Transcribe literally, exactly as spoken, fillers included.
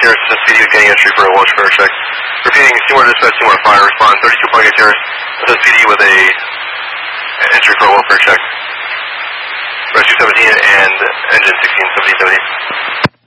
Terrace, this is C D with getting entry for a launch fire check. Repeating, Seymour dispatch, Seymour fire, respond thirty-two Point Terrace, this is C D with a entry for a welfare check. Rescue seventeen and engine sixteen seventeen seventy.